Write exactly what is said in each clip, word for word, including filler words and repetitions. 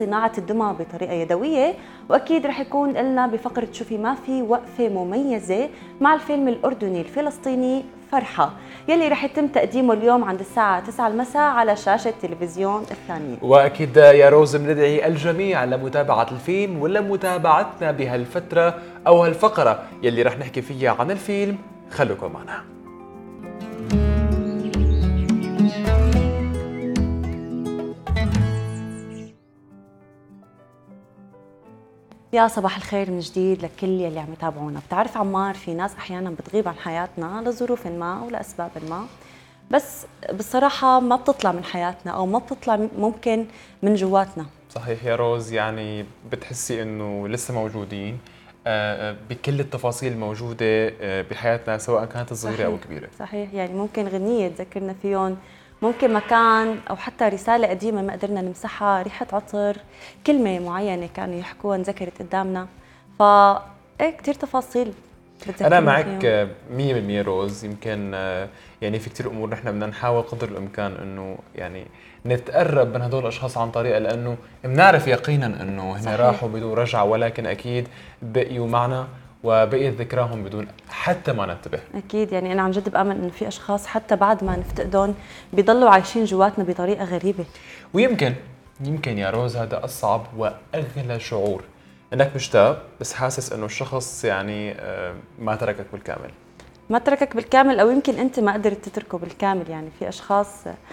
صناعة الدمى بطريقة يدوية، وأكيد رح يكون لنا بفقرة شوفي ما في وقفة مميزة مع الفيلم الأردني الفلسطيني فرحة يلي رح يتم تقديمه اليوم عند الساعة تسعة المساء على شاشة تلفزيون الثانية. وأكيد يا روز بندعي الجميع لمتابعة الفيلم ولمتابعتنا بهالفترة أو هالفقرة يلي رح نحكي فيها عن الفيلم. خلوكم معنا. يا صباح الخير من جديد لكل يلي عم يتابعونا. بتعرف عمار، في ناس احيانا بتغيب عن حياتنا لظروف ما او لاسباب ما، بس بصراحه ما بتطلع من حياتنا او ما بتطلع ممكن من جواتنا. صحيح يا روز، يعني بتحسي انه لسه موجودين بكل التفاصيل الموجوده بحياتنا سواء كانت صغيره او كبيره. صحيح، يعني ممكن غنيه تذكرنا فيهم، ممكن مكان أو حتى رسالة قديمة ما قدرنا نمسحها، ريحة عطر، كلمة معينة كانوا يحكوها انذكرت قدامنا. ف إيه كثير تفاصيل أنا معك مية بالمية روز. يمكن يعني في كثير أمور نحن بدنا نحاول قدر الإمكان إنه يعني نتقرب من هدول الأشخاص عن طريقة، لأنه بنعرف يقينا إنه هن راحوا بدون رجعة، ولكن أكيد بقيوا معنا وبقيت ذكراهم بدون حتى ما ننتبه. أكيد، يعني أنا عن جد بآمن إنه في أشخاص حتى بعد ما نفتقدهم بيضلوا عايشين جواتنا بطريقة غريبة. ويمكن يمكن يا روز هذا أصعب وأغلى شعور، إنك مشتاق بس حاسس إنه الشخص يعني ما تركك بالكامل. ما تركك بالكامل، أو يمكن أنت ما قدرت تتركه بالكامل. يعني في أشخاص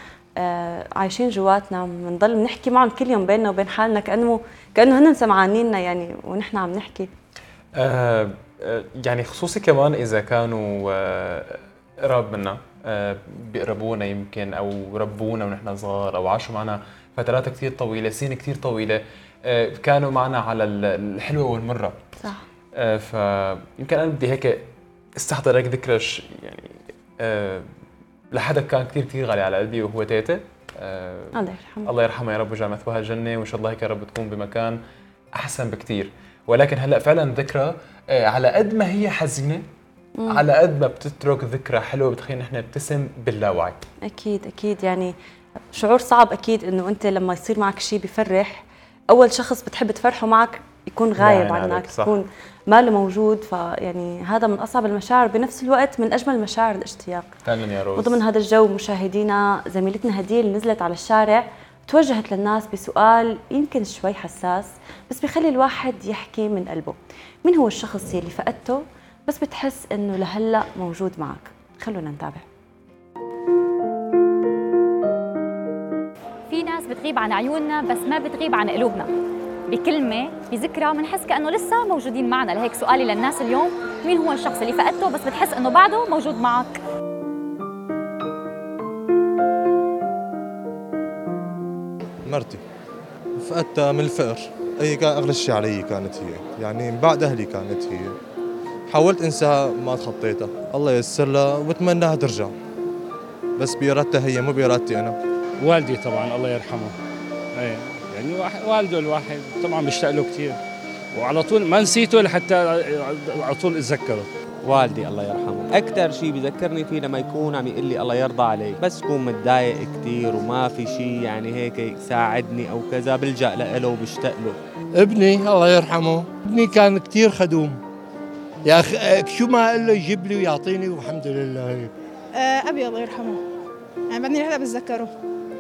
عايشين جواتنا بنضل بنحكي معهم كل يوم بيننا وبين حالنا كأنه كأنه هن سمعانيننا يعني ونحن عم نحكي. آه يعني خصوصي كمان إذا كانوا آه قراب منا، آه بيقربونا يمكن أو ربونا ونحن صغار أو عاشوا معنا فترات كتير طويلة، سنين كتير طويلة، آه كانوا معنا على الحلوة والمرة. صح. آه فيمكن أنا بدي هيك استحضر هيك ذكرى يعني آه لحدا كان كتير كتير غالي على قلبي، وهو تيتا. آه الله يرحمه. الله يرحمه يا رب ويجعل مثواها الجنة، وإن شاء الله هيك يا رب تكون بمكان أحسن بكتير. ولكن هلا فعلا ذكرى على قد ما هي حزينه، مم. على قد ما بتترك ذكرى حلوه بتخلينا نحن نبتسم باللاوعي. اكيد اكيد، يعني شعور صعب اكيد انه انت لما يصير معك شيء بفرح، اول شخص بتحب تفرحه معك يكون غايب عنك، يكون ما له موجود. فيعني هذا من اصعب المشاعر، بنفس الوقت من اجمل مشاعر الاشتياق. فعلا يا روز. وضمن هذا الجو مشاهدينا، زميلتنا هديل نزلت على الشارع توجهت للناس بسؤال يمكن شوي حساس بس بيخلي الواحد يحكي من قلبه. مين هو الشخص يلي فقدته بس بتحس انه لهلا موجود معك؟ خلونا نتابع. في ناس بتغيب عن عيوننا بس ما بتغيب عن قلوبنا، بكلمة بذكرى بنحس كأنه لسه موجودين معنا. لهيك سؤالي للناس اليوم، مين هو الشخص اللي فقدته بس بتحس انه بعده موجود معك؟ مرتي فقدتها من الفقر، هي كان اغلى شيء علي، كانت هي يعني من بعد اهلي كانت هي. حاولت انساها ما تخطيتها، الله ييسر لها وبتمناها ترجع، بس بإرادتها هي مو بإرادتي انا. والدي طبعا الله يرحمه، ايه يعني والده الواحد طبعا بيشتاق له كثير، وعلى طول ما نسيته لحتى على طول اتذكره. والدي الله يرحمه اكثر شيء بذكرني فيه لما يكون عم يقول لي الله يرضى عليك، بس يكون متضايق كثير وما في شيء يعني هيك يساعدني او كذا، بلجأ له وبشتاق له. ابني الله يرحمه، ابني كان كثير خدوم يا اخي، شو ما اقول له يجيب لي ويعطيني والحمد لله هيك. ابي الله يرحمه، يعني بعدني هلا بتذكره،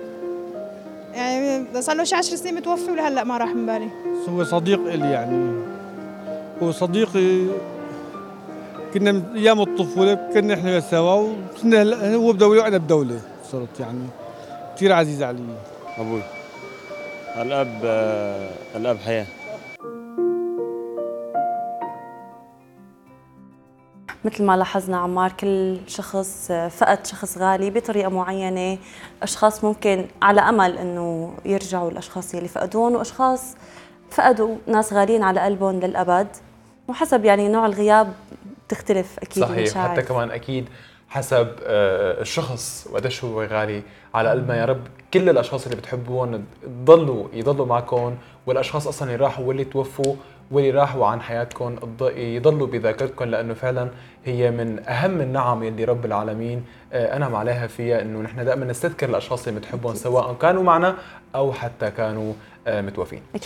يعني صار له شي عشر سنين متوفي ولهلا ما راح من بالي. هو صديق إلي، يعني هو صديقي، كنا من ايام الطفوله كنا احنا سوا، وصرنا هو بدوله وانا بدوله، صرت يعني كثير عزيز علي. ابوي الاب الاب حياه. مثل ما لاحظنا عمار، كل شخص فقد شخص غالي بطريقه معينه. اشخاص ممكن على امل انه يرجعوا الاشخاص اللي فقدوهم، واشخاص فقدوا ناس غاليين على قلبهم للابد، وحسب يعني نوع الغياب تختلف اكيد. صحيح المشاعر. حتى كمان اكيد حسب الشخص وقديش هو غالي على قلبنا. يا رب كل الاشخاص اللي بتحبوهم يضلوا يضلوا معكم، والاشخاص اصلا اللي راحوا واللي توفوا واللي راحوا عن حياتكم يضلوا بذاكرتكم، لانه فعلا هي من اهم النعم اللي رب العالمين انعم عليها فيها، انه نحن دائما نستذكر الاشخاص اللي بنحبهم سواء كانوا معنا او حتى كانوا متوفين.